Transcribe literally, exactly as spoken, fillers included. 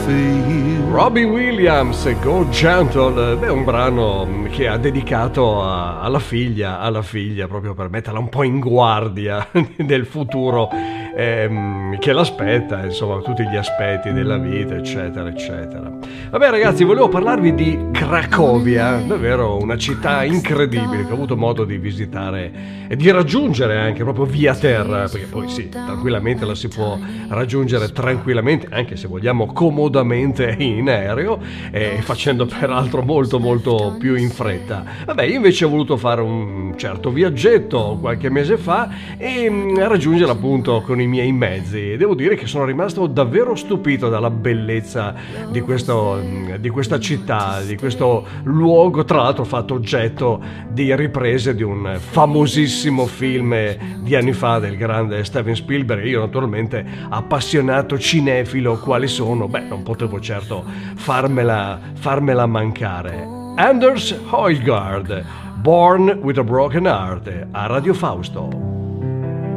feel. Robbie Williams, Go Gentle, beh, un brano che ha dedicato a, alla figlia, alla figlia, proprio per metterla un po' in guardia del futuro ehm, che l'aspetta, insomma, tutti gli aspetti della vita, eccetera, eccetera. Vabbè ragazzi, volevo parlarvi di Cracovia, davvero una città incredibile che ho avuto modo di visitare e di raggiungere anche proprio via terra, perché poi sì, tranquillamente la si può raggiungere tranquillamente, anche se vogliamo comodamente in aereo, e facendo peraltro molto molto più in fretta. Vabbè, io invece ho voluto fare un certo viaggetto qualche mese fa e raggiungerla appunto con i miei mezzi. Devo dire che sono rimasto davvero stupito dalla bellezza di questo, di questa città, di questo luogo, tra l'altro fatto oggetto di riprese di un famosissimo film di anni fa del grande Steven Spielberg. Io naturalmente, appassionato cinefilo quali sono, beh, non potevo certo farmela, farmela mancare. Anders Højgaard, Born with a Broken Heart, a Radio Fausto.